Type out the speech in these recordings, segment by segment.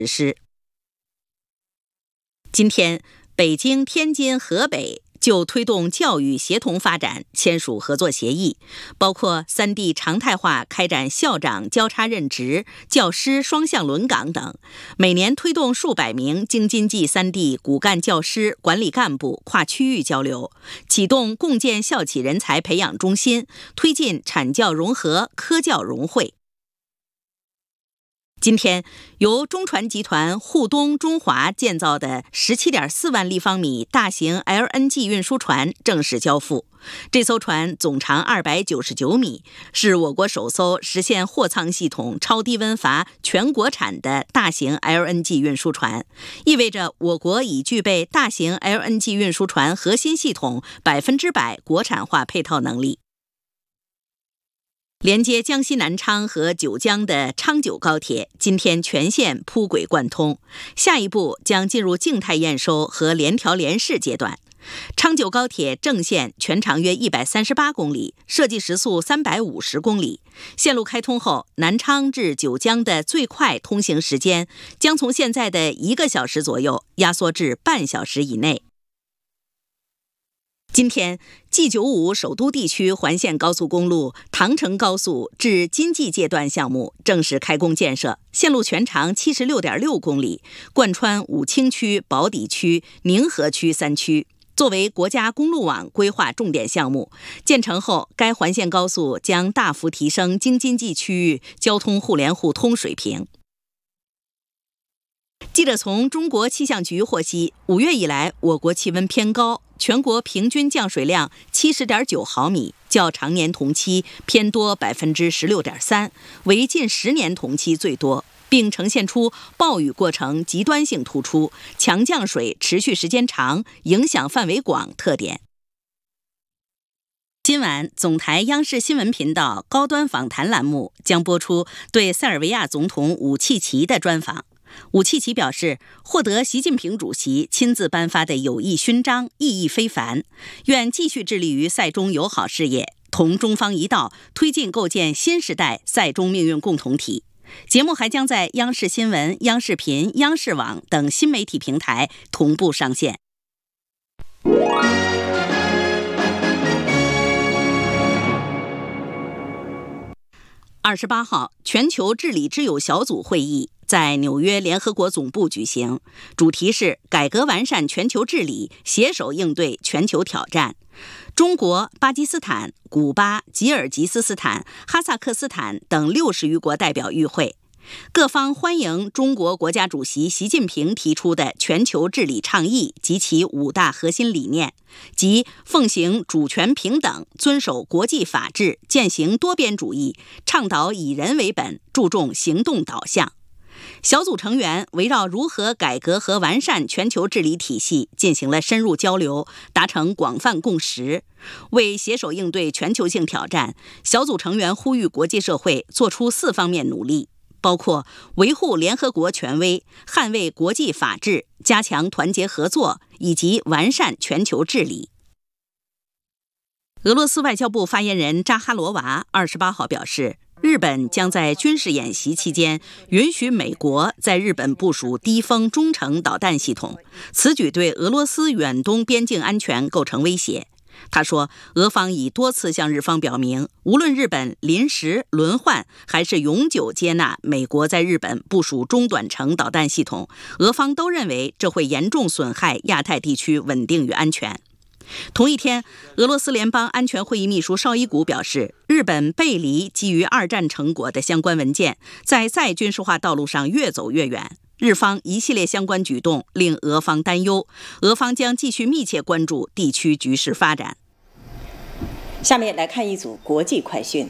施。今天，北京、天津、河北就推动教育协同发展签署合作协议，包括3地常态化开展校长交叉任职、教师双向轮岗等，每年推动数百名京津冀3地骨干教师、管理干部跨区域交流，启动共建校企人才培养中心，推进产教融合、科教融汇。今天，由中船集团沪东中华建造的17.4万立方米大型 LNG 运输船正式交付。这艘船总长299米，是我国首艘实现货舱系统超低温阀全国产的大型 LNG 运输船，意味着我国已具备大型 LNG 运输船核心系统100%国产化配套能力。连接江西南昌和九江的昌九高铁今天全线铺轨贯通，下一步将进入静态验收和联调联试阶段。昌九高铁正线全长约138公里，设计时速350公里。线路开通后，南昌至九江的最快通行时间将从现在的1个小时左右压缩至半小时以内。今天，G95首都地区环线高速公路唐承高速至津冀界段项目正式开工建设，线路全长76.6公里，贯穿武清区、宝坻区、宁河区3区。作为国家公路网规划重点项目，建成后，该环线高速将大幅提升京津冀区域交通互联互通水平。记者从中国气象局获悉，5月以来，我国气温偏高，全国平均降水量70.9毫米，较常年同期偏多16.3%，为近10年同期最多，并呈现出暴雨过程极端性突出、强降水持续时间长、影响范围广特点。今晚，总台央视新闻频道高端访谈栏目将播出对塞尔维亚总统武契奇的专访。武契奇表示，获得习近平主席亲自颁发的友谊勋章意义非凡，愿继续致力于塞中友好事业，同中方一道推进构建新时代塞中命运共同体。节目还将在央视新闻、央视频、央视网等新媒体平台同步上线。28号，全球治理之友小组会议在纽约联合国总部举行，主题是改革完善全球治理，携手应对全球挑战。中国、巴基斯坦、古巴、吉尔吉斯斯坦、哈萨克斯坦等60余国代表与会。各方欢迎中国国家主席习近平提出的全球治理倡议及其5大核心理念，即奉行主权平等，遵守国际法治，践行多边主义，倡导以人为本，注重行动导向。小组成员围绕如何改革和完善全球治理体系进行了深入交流，达成广泛共识。为携手应对全球性挑战，小组成员呼吁国际社会做出4方面努力，包括维护联合国权威、捍卫国际法治、加强团结合作以及完善全球治理。俄罗斯外交部发言人扎哈罗娃28号表示，日本将在军事演习期间允许美国在日本部署低风中程导弹系统，此举对俄罗斯远东边境安全构成威胁。他说，俄方已多次向日方表明，无论日本临时、轮换还是永久接纳美国在日本部署中短程导弹系统，俄方都认为这会严重损害亚太地区稳定与安全。同一天，俄罗斯联邦安全会议秘书绍伊古表示，日本背离基于2战成果的相关文件，在再军事化道路上越走越远。日方一系列相关举动令俄方担忧，俄方将继续密切关注地区局势发展。 下面来看一组国际快讯。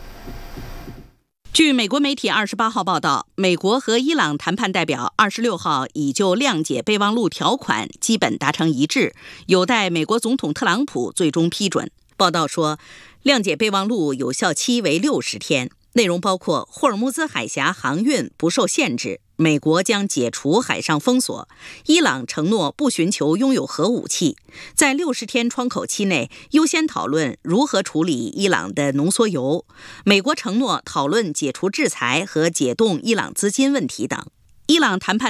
据美国媒体28号报道，美国和伊朗谈判代表26号已就谅解备忘录条款基本达成一致，有待美国总统特朗普最终批准。报道说，谅解备忘录有效期为60天，内容包括霍尔木兹海峡航运不受限制，美国将解除海上封锁，伊朗承诺不寻求拥有核武器，在60天窗口期内优先讨论如何处理伊朗的浓缩铀，美国承诺讨论解除制裁和解冻伊朗资金问题等。伊朗谈判